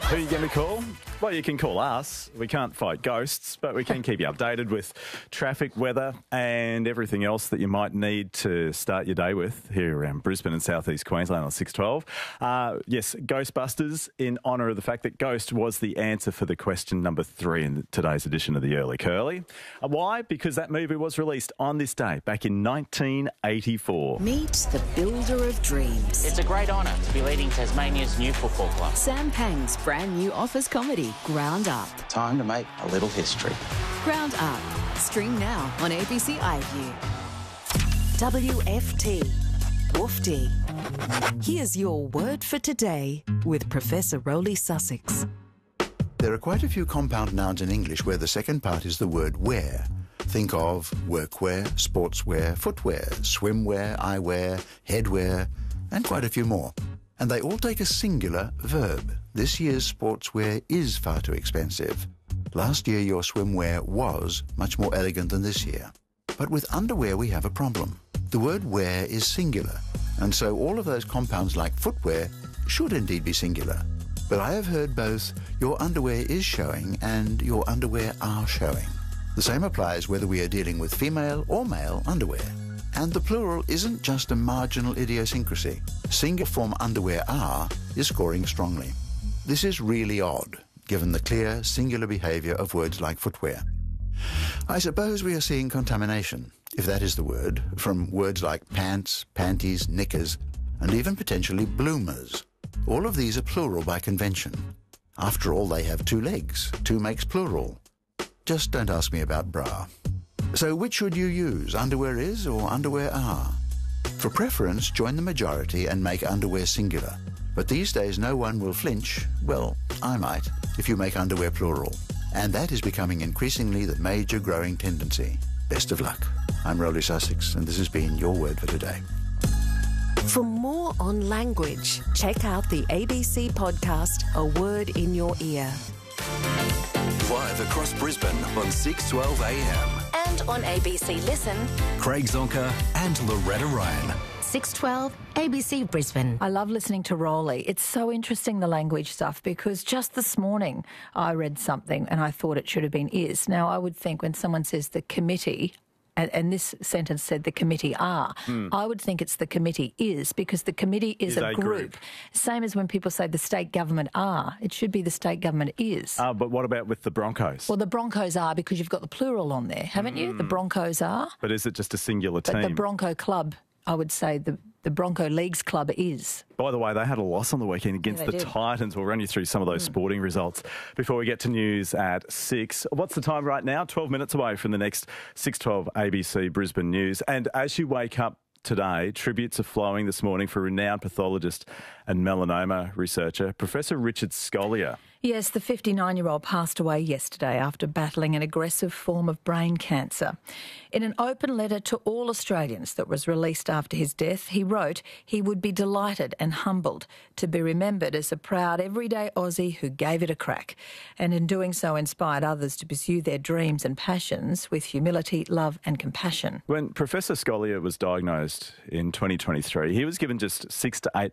Who are you going to call? Well, you can call us. We can't fight ghosts, but we can keep you updated with traffic, weather and everything else that you might need to start your day with here around Brisbane and southeast Queensland on 612. Yes, Ghostbusters, in honour of the fact that Ghost was the answer for the question number 3 in today's edition of the Early Curly. Why? Because that movie was released on this day back in 1984. Meet the builder of dreams. It's a great honour to be leading Tasmania's new football club. Sam Pang's brand new office comedy, Ground Up. Time to make a little history. Ground Up. Stream now on ABC iView. WFT. Woofty. Here's your word for today with Professor Rowley Sussex. There are quite a few compound nouns in English where the second part is the word wear. Think of workwear, sportswear, footwear, swimwear, eyewear, headwear, and quite a few more. And they all take a singular verb. This year's sportswear is far too expensive. Last year your swimwear was much more elegant than this year. But with underwear we have a problem. The word wear is singular, and so all of those compounds like footwear should indeed be singular. But I have heard both your underwear is showing and your underwear are showing. The same applies whether we are dealing with female or male underwear. And the plural isn't just a marginal idiosyncrasy. Single form underwear are is scoring strongly. This is really odd, given the clear singular behaviour of words like footwear. I suppose we are seeing contamination, if that is the word, from words like pants, panties, knickers, and even potentially bloomers. All of these are plural by convention. After all, they have 2 legs. 2 makes plural. Just don't ask me about bra. So which should you use, underwear is or underwear are? For preference, join the majority and make underwear singular. But these days no one will flinch, well, I might, if you make underwear plural. And that is becoming increasingly the major growing tendency. Best of luck. I'm Rowley Sussex, and this has been your word for today. For more on language, check out the ABC podcast, A Word in Your Ear. Live across Brisbane on 6:12 a.m. And on ABC Listen. Craig Zonka and Loretta Ryan. 612 ABC Brisbane. I love listening to Rowley. It's so interesting, the language stuff, because just this morning I read something and I thought it should have been is. Now, I would think when someone says the committee, and this sentence said the committee are, I would think it's the committee is, because the committee is a group. Same as when people say the state government are. It should be the state government is. But what about with the Broncos? Well, the Broncos are, because you've got the plural on there, haven't you? The Broncos are. But is it just a singular But team? the Bronco Club, I would say the Bronco Leagues Club is. By the way, they had a loss on the weekend against the Titans. We'll run you through some of those sporting results before we get to news at 6. What's the time right now? 12 minutes away from the next 6:12 ABC Brisbane News. And as you wake up today, tributes are flowing this morning for renowned pathologist and melanoma researcher, Professor Richard Scolyer. Yes, the 59-year-old passed away yesterday after battling an aggressive form of brain cancer. In an open letter to all Australians that was released after his death, he wrote he would be delighted and humbled to be remembered as a proud everyday Aussie who gave it a crack, and in doing so inspired others to pursue their dreams and passions with humility, love and compassion. When Professor Scolyer was diagnosed in 2023, he was given just 6 to 8